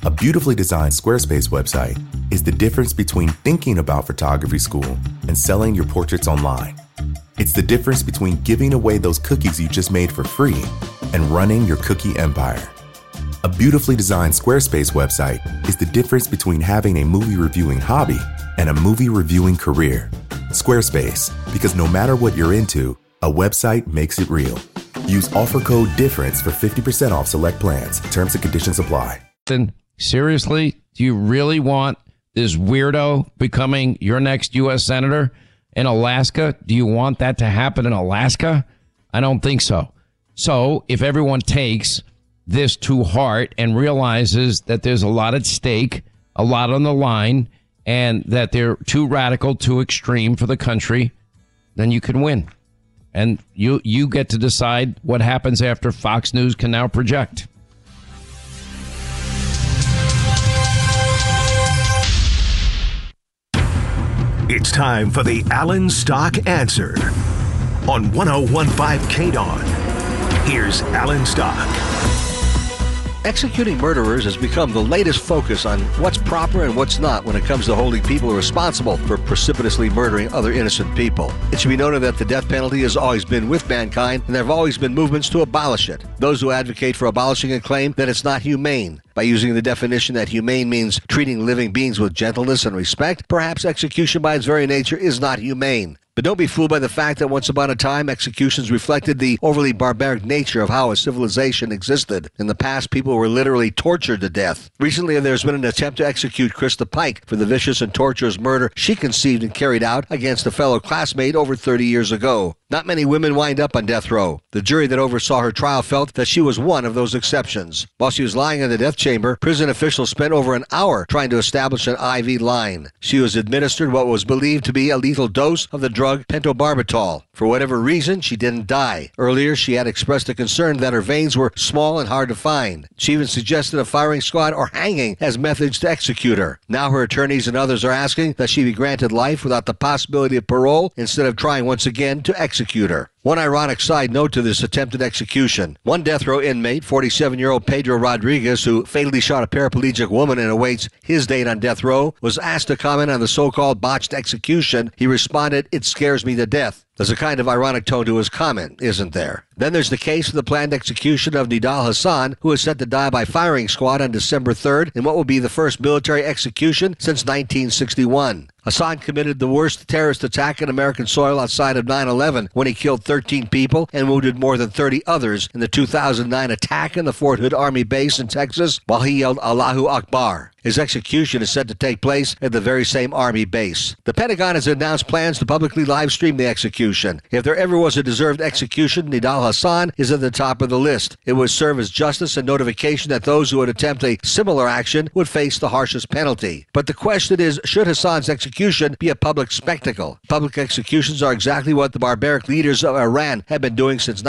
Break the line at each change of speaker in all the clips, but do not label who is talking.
A beautifully designed Squarespace website is the difference between thinking about photography school and selling your portraits online. It's the difference between giving away those cookies you just made for free and running your cookie empire. A beautifully designed Squarespace website is the difference between having a movie reviewing hobby and a movie reviewing career. Squarespace, because no matter what you're into, a website makes it real. Use offer code DIFFERENCE for 50% off select plans. Terms and conditions apply.
Seriously, do you really want this weirdo becoming your next U.S. Senator in Alaska? Do you want that to happen in Alaska? I don't think so. So if everyone takes this to heart and realizes that there's a lot at stake, a lot on the line, and that they're too radical, too extreme for the country, then you can win. And you get to decide what happens after Fox News can now project.
It's time for the Alan Stock Answer on 1015 KDON. Here's Alan Stock.
Executing murderers has become the latest focus on what's proper and what's not when it comes to holding people responsible for precipitously murdering other innocent people. It should be noted that the death penalty has always been with mankind, and there have always been movements to abolish it. Those who advocate for abolishing it claim that it's not humane. By using the definition that humane means treating living beings with gentleness and respect, perhaps execution by its very nature is not humane. But don't be fooled by the fact that once upon a time, executions reflected the overly barbaric nature of how a civilization existed. In the past, people were literally tortured to death. Recently, there's been an attempt to execute Krista Pike for the vicious and torturous murder she conceived and carried out against a fellow classmate over 30 years ago. Not many women wind up on death row. The jury that oversaw her trial felt that she was one of those exceptions. While she was lying in the death chamber, prison officials spent over an hour trying to establish an IV line. She was administered what was believed to be a lethal dose of the drug pentobarbital. For whatever reason, she didn't die. Earlier, she had expressed a concern that her veins were small and hard to find. She even suggested a firing squad or hanging as methods to execute her. Now her attorneys and others are asking that she be granted life without the possibility of parole instead of trying once again to execute her. One ironic side note to this attempted execution. One death row inmate, 47-year-old Pedro Rodriguez, who fatally shot a paraplegic woman and awaits his date on death row, was asked to comment on the so-called botched execution. He responded, "It scares me to death." There's a kind of ironic tone to his comment, isn't there? Then there's the case of the planned execution of Nidal Hasan, who is set to die by firing squad on December 3rd in what will be the first military execution since 1961. Hasan committed the worst terrorist attack on American soil outside of 9/11 when he killed 13 people and wounded more than 30 others in the 2009 attack in the Fort Hood Army base in Texas while he yelled Allahu Akbar. His execution is set to take place at the very same Army base. The Pentagon has announced plans to publicly live stream the execution. If there ever was a deserved execution, Nidal Hasan is at the top of the list. It would serve as justice and notification that those who would attempt a similar action would face the harshest penalty. But the question is, should Hasan's execution be a public spectacle? Public executions are exactly what the barbaric leaders of Iran have been doing since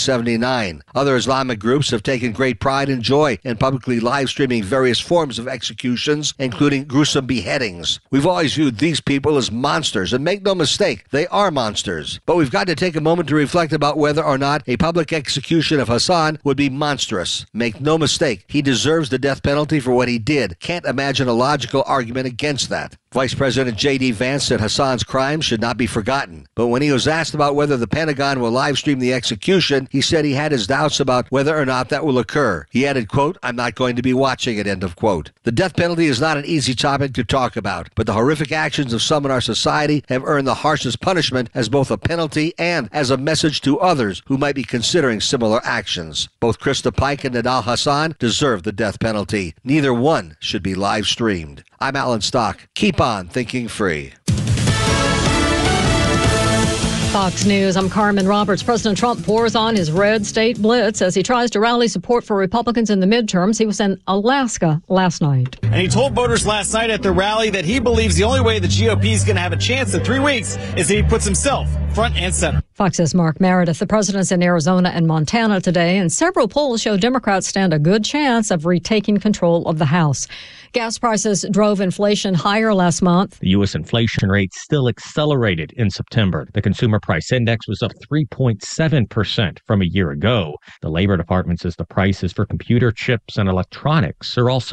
1979. Other Islamic groups have taken great pride and joy in publicly live streaming various forms of executions, including gruesome beheadings. We've always viewed these people as monsters, and make no mistake, they are monsters. But we've got to take a moment to reflect about whether or not a public execution of Hasan would be monstrous. Make no mistake, he deserves the death penalty for what he did. Can't imagine a logical argument against that. Vice President J.D. Vance said Hasan's crimes should not be forgotten. But when he was asked about whether the Pentagon will live stream the execution, he said he had his doubts about whether or not that will occur. He added, quote, "I'm not going to be watching it," end of quote. The death penalty is not an easy topic to talk about, but the horrific actions of some in our society have earned the harshest punishment as both a penalty and as a message to others who might be considering similar actions. Both Krista Pike and Nidal Hasan deserve the death penalty. Neither one should be live streamed. I'm Alan Stock. Keep on thinking free.
Fox News, I'm Carmen Roberts. President Trump pours on his red state blitz as he tries to rally support for Republicans in the midterms. He was in Alaska last night.
And he told voters last night at the rally that he believes the only way the GOP is going to have a chance in 3 weeks is if he puts himself front and center.
Fox's Mark Meredith. The president's in Arizona and Montana today, and several polls show Democrats stand a good chance of retaking control of the House. Gas prices drove inflation higher last month.
The U.S. inflation rate still accelerated in September. The consumer price index was up 3.7% from a year ago. The Labor Department says the prices for computer chips and electronics are also